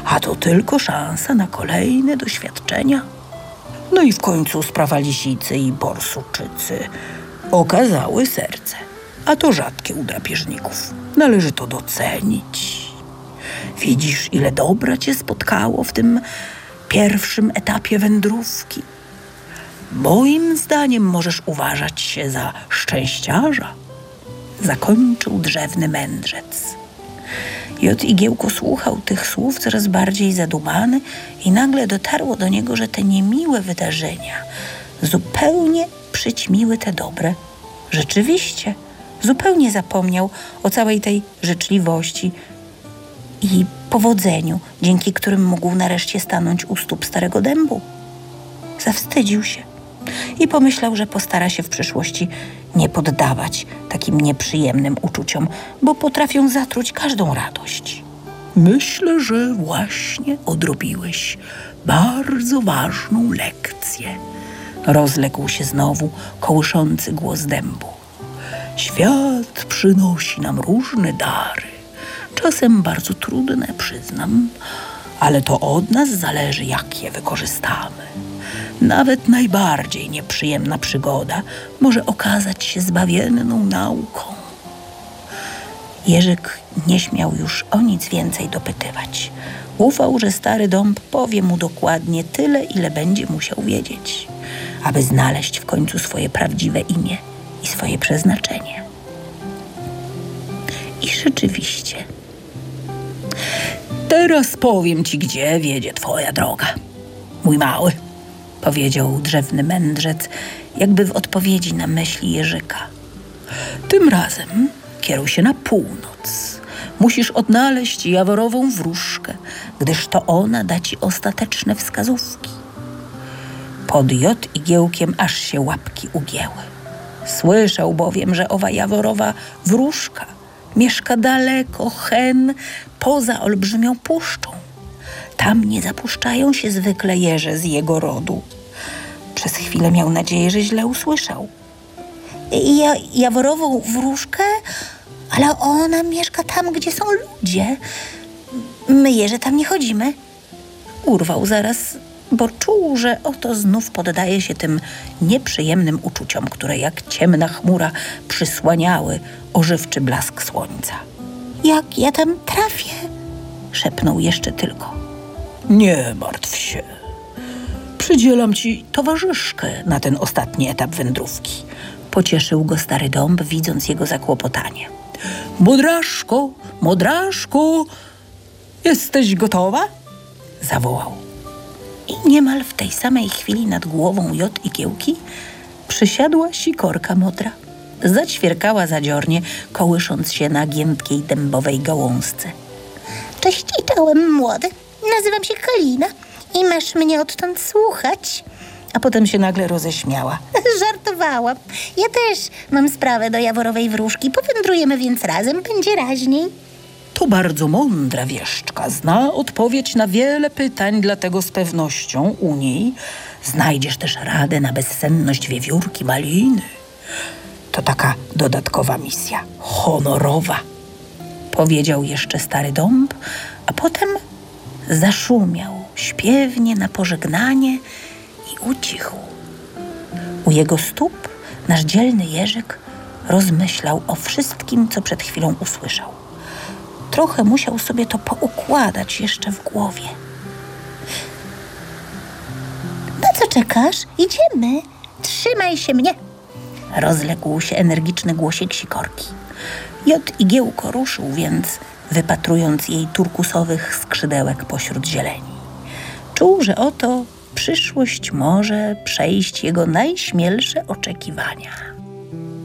a to tylko szansa na kolejne doświadczenia. No i w końcu sprawa lisicy i borsuczycy okazały serce, a to rzadkie u drapieżników. Należy to docenić. Widzisz, ile dobra cię spotkało w tym pierwszym etapie wędrówki. Moim zdaniem możesz uważać się za szczęściarza, zakończył drzewny mędrzec. Jot Igiełko słuchał tych słów coraz bardziej zadumany i nagle dotarło do niego, że te niemiłe wydarzenia zupełnie przyćmiły te dobre. Rzeczywiście, zupełnie zapomniał o całej tej życzliwości i powodzeniu, dzięki którym mógł nareszcie stanąć u stóp starego dębu. Zawstydził się i pomyślał, że postara się w przyszłości nie poddawać takim nieprzyjemnym uczuciom, bo potrafią zatruć każdą radość. Myślę, że właśnie odrobiłeś bardzo ważną lekcję. Rozległ się znowu kołyszący głos dębu. Świat przynosi nam różne dary. Czasem bardzo trudne, przyznam, ale to od nas zależy, jak je wykorzystamy. Nawet najbardziej nieprzyjemna przygoda może okazać się zbawienną nauką. Jerzyk nie śmiał już o nic więcej dopytywać. Ufał, że stary dąb powie mu dokładnie tyle, ile będzie musiał wiedzieć, aby znaleźć w końcu swoje prawdziwe imię i swoje przeznaczenie. I rzeczywiście, teraz powiem ci, gdzie wiedzie twoja droga, mój mały, powiedział drzewny mędrzec, jakby w odpowiedzi na myśli Jerzyka. Tym razem kieruj się na północ. Musisz odnaleźć jaworową wróżkę, gdyż to ona da ci ostateczne wskazówki. Pod Jot Igiełkiem aż się łapki ugięły. Słyszał bowiem, że owa jaworowa wróżka mieszka daleko, hen, poza olbrzymią puszczą. Tam nie zapuszczają się zwykle jeże z jego rodu. Przez chwilę miał nadzieję, że źle usłyszał. Jaworową wróżkę? Ale ona mieszka tam, gdzie są ludzie. My jeże tam nie chodzimy. Urwał zaraz, bo czuł, że oto znów poddaje się tym nieprzyjemnym uczuciom, które jak ciemna chmura przysłaniały ożywczy blask słońca. Jak ja tam trafię? Szepnął jeszcze tylko. Nie martw się. Przydzielam ci towarzyszkę na ten ostatni etap wędrówki. Pocieszył go stary dąb, widząc jego zakłopotanie. Modraszko, modraszko, jesteś gotowa? Zawołał. I niemal w tej samej chwili nad głową Jot Igiełki przysiadła sikorka modra. Zaćwierkała zadziornie, kołysząc się na giętkiej dębowej gałązce. Cześć i czołem, młody. Nazywam się Kalina i masz mnie odtąd słuchać. A potem się nagle roześmiała. Żartowałam. Ja też mam sprawę do jaworowej wróżki. Powędrujemy więc razem, będzie raźniej. To bardzo mądra wieszczka. Zna odpowiedź na wiele pytań, dlatego z pewnością u niej znajdziesz też radę na bezsenność wiewiórki Maliny. To taka dodatkowa misja, honorowa, powiedział jeszcze stary dąb, a potem zaszumiał śpiewnie na pożegnanie i ucichł. U jego stóp nasz dzielny Jerzyk rozmyślał o wszystkim, co przed chwilą usłyszał. Trochę musiał sobie to poukładać jeszcze w głowie. Na co czekasz? Idziemy. Trzymaj się mnie. Rozległ się energiczny głosik sikorki. Jot Igiełko ruszył więc, wypatrując jej turkusowych skrzydełek pośród zieleni. Czuł, że oto przyszłość może przejść jego najśmielsze oczekiwania.